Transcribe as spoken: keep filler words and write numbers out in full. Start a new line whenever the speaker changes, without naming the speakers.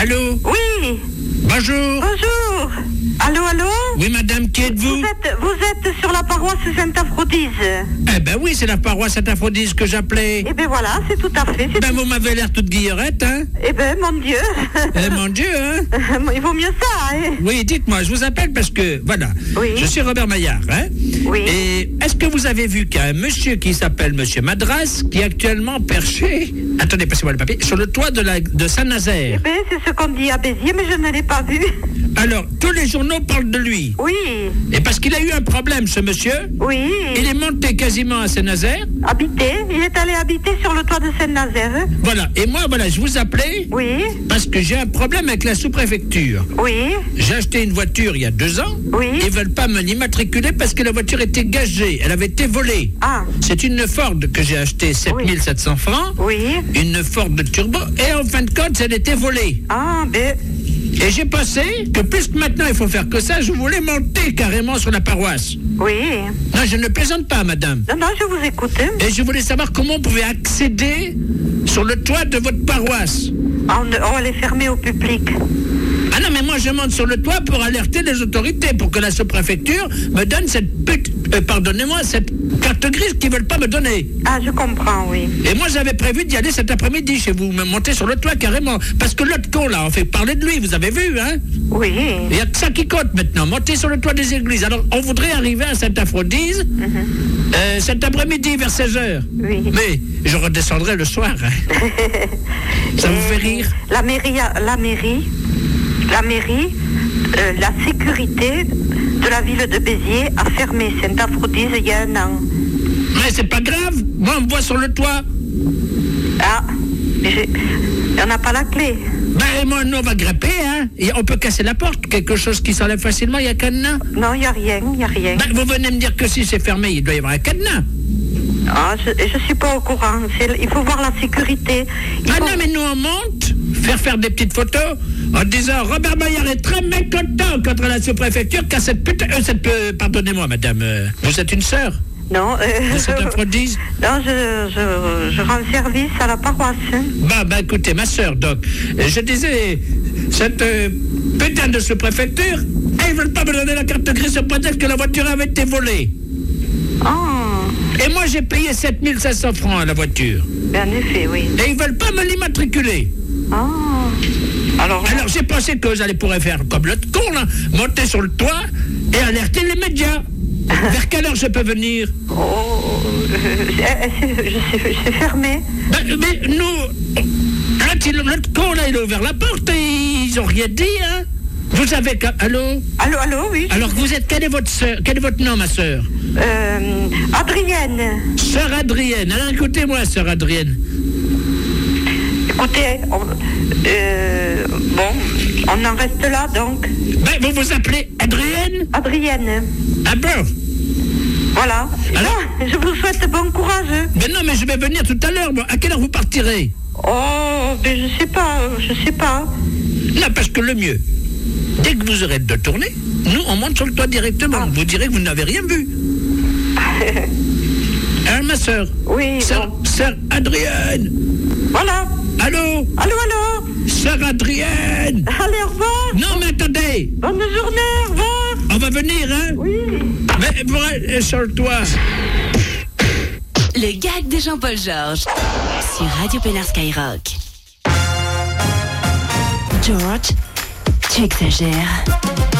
Allô?
Oui.
Bonjour.
Bonjour. Allô, allô?
Oui, madame, qui êtes-vous?
Vous êtes, vous êtes sur la paroisse Sainte-Aphrodise.
Eh ben oui, c'est la paroisse Sainte-Aphrodise que j'appelais.
Eh ben voilà, c'est tout à fait.
Ben
tout...
vous m'avez l'air toute guillerette, hein?
Eh ben, mon Dieu.
Eh mon Dieu, hein?
Il vaut mieux ça, hein?
Oui, dites-moi, je vous appelle parce que, voilà,
oui.
je suis Robert Maillard, hein?
Oui.
Et est-ce que vous avez vu qu'il y a un monsieur qui s'appelle Monsieur Madras, qui est actuellement perché, attendez, passez-moi le papier, sur le toit de, la, de Saint-Nazaire?
Eh ben, c'est ce qu'on dit à Béziers, mais je ne l'ai pas vu.
Alors, tous les journaux parlent de lui.
Oui.
Et parce qu'il a eu un problème, ce monsieur.
Oui.
Il est monté quasiment à Saint-Nazaire.
Habité. Il est allé habiter sur le toit de Saint-Nazaire.
Voilà. Et moi, voilà, je vous appelais.
Oui.
Parce que j'ai un problème avec la sous-préfecture.
Oui.
J'ai acheté une voiture il y a deux ans.
Oui.
Ils ne veulent pas me l'immatriculer parce que la voiture était gagée. Elle avait été volée.
Ah.
C'est une Ford que j'ai achetée sept mille sept cents francs.
Oui.
Une Ford turbo. Et en fin de compte, elle était volée.
Ah, ben...
Et j'ai pensé que puisque maintenant il faut faire que ça, je voulais monter carrément sur la paroisse.
Oui.
Non, je ne plaisante pas, madame.
Non, non, je vous écoute.
Et je voulais savoir comment on pouvait accéder sur le toit de votre paroisse.
On, on est fermé au public.
Ah non, mais moi je monte sur le toit pour alerter les autorités, pour que la sous-préfecture me donne cette pute, euh, pardonnez-moi, cette carte grise qu'ils veulent pas me donner.
Ah, je comprends, oui.
Et moi j'avais prévu d'y aller cet après-midi chez vous, me monter sur le toit carrément. Parce que l'autre con là, on fait parler de lui, vous avez vu, hein?
Oui.
Il y a que ça qui compte maintenant, monter sur le toit des églises. Alors on voudrait arriver à Sainte-Aphrodise mm-hmm. euh, cet après-midi vers seize heures.
Oui.
Mais je redescendrai le soir. Hein. Ça vous fait rire?
La mairie, la mairie, la mairie, euh, la sécurité de la ville de Béziers a fermé Sainte-Aphrodise il y a un an.
Mais c'est pas grave, moi on me voit sur le toit.
Ah, mais on n'a pas la clé.
Ben moi nous on va grapper, hein. Et on peut casser la porte, quelque chose qui s'enlève facilement, il y a un cadenas.
Non, il n'y a rien, il n'y a rien.
Ben vous venez me dire que si c'est fermé, il doit y avoir un cadenas.
Ah, je ne suis pas au courant. C'est, il faut voir la sécurité. Il
ah
faut...
non, mais nous on monte, faire faire des petites photos, en disant Robert Maillard est très mécontent contre la sous-préfecture, car cette pute... Euh, cette, euh, pardonnez-moi, madame, euh, vous êtes une sœur?
Non, euh,
de Sainte-Aphrodise?
Non, je, je, je rends service à la paroisse.
Bah, bah, écoutez, ma sœur, donc, je disais, cette euh, putain de sous-préfecture, ils veulent pas me donner la carte grise sur prétexte que la voiture avait été volée.
Oh.
Et moi, j'ai payé sept mille cinq cents francs à la voiture.
En effet, oui.
Et ils veulent pas me l'immatriculer.
Oh. Alors,
Alors j'ai pensé que vous allez pouvoir faire comme l'autre con, là, monter sur le toit et alerter les médias. Vers quelle heure je peux venir?
Oh, euh, c'est, je sais, c'est fermé.
Ben, mais nous, l'autre, l'autre con, là, il a ouvert la porte et ils ont rien dit, hein. Vous avez... Allô?
Allô, allô, oui.
Alors vous êtes... Quel est votre sœur? Quel est votre nom, ma sœur?
Euh, Adrienne.
Sœur Adrienne. Alors écoutez-moi, sœur Adrienne.
Écoutez, on, euh, bon, on en reste là, donc.
Ben, vous vous appelez Adrienne?
Adrienne.
Ah bon?
Voilà.
Alors?
Non, je vous souhaite bon courage.
Ben non, mais je vais venir tout à l'heure. Bon, à quelle heure vous partirez?
Oh, ben je sais pas, je sais pas.
Non, parce que le mieux, dès que vous aurez de tourner, nous, on monte sur le toit directement. Ah. Vous direz que vous n'avez rien vu. Hein, ma sœur?
Oui.
Sœur,
bon.
sœur Adrienne.
Voilà.
Allô?
Allô, allô?
Sœur Adrienne.
Allez, au revoir.
Non, mais attendez.
Bonne journée, au revoir.
On va venir, hein?
Oui.
Mais pour aller sur le toit.
Le gag de Jean-Paul Georges sur Radio Pénard Skyrock. George, tu exagères.